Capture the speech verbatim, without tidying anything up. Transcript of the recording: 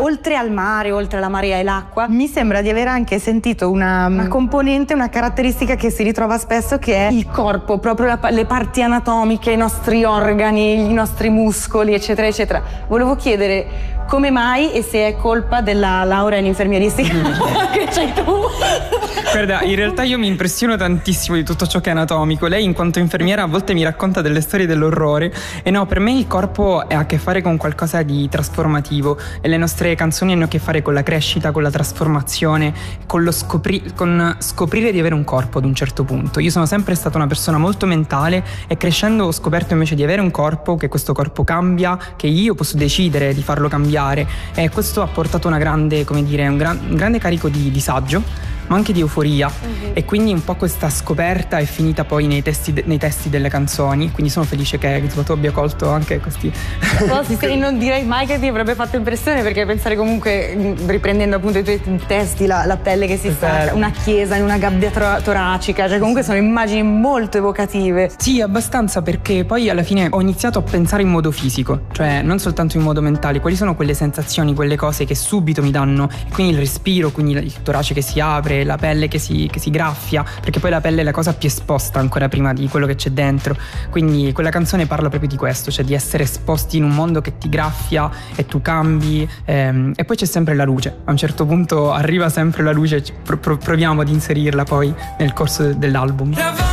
oltre al mare, oltre alla marea e l'acqua, mi sembra di aver anche sentito una, una componente, una caratteristica che si ritrova spesso, che è il corpo, proprio la, le parti anatomiche, i nostri organi, i nostri muscoli, eccetera, eccetera. Volevo chiedere come mai e se è colpa della laurea in infermieristica che c'hai tu. Guarda, in realtà io mi impressiono tantissimo di tutto ciò che è anatomico. Lei in quanto infermiera a volte mi racconta delle storie dell'orrore, e no, per me il corpo ha a che fare con qualcosa di trasformativo, e le nostre canzoni hanno a che fare con la crescita, con la trasformazione, con lo scopri- con scoprire di avere un corpo ad un certo punto. Io sono sempre stata una persona molto mentale, e crescendo ho scoperto invece di avere un corpo, che questo corpo cambia, che io posso decidere di farlo cambiare, e questo ha portato una grande, come dire, un, gran- un grande carico di disagio, ma anche di euforia, uh-huh. E quindi un po' questa scoperta è finita poi nei testi, de- nei testi delle canzoni, quindi sono felice che tu abbia colto anche questi. No, sì, non direi mai che ti avrebbe fatto impressione, perché pensare comunque, riprendendo appunto i tuoi testi, la, la pelle che si stacca, una chiesa in una gabbia tor- toracica, cioè comunque sono immagini molto evocative. Sì, abbastanza, perché poi alla fine ho iniziato a pensare in modo fisico, cioè non soltanto in modo mentale, quali sono quelle sensazioni, quelle cose che subito mi danno, quindi il respiro, quindi il torace che si apre, la pelle che si, che si graffia, perché poi la pelle è la cosa più esposta ancora prima di quello che c'è dentro, quindi quella canzone parla proprio di questo, cioè di essere esposti in un mondo che ti graffia e tu cambi, ehm, e poi c'è sempre la luce, a un certo punto arriva sempre la luce, pro- pro- proviamo ad inserirla poi nel corso dell'album.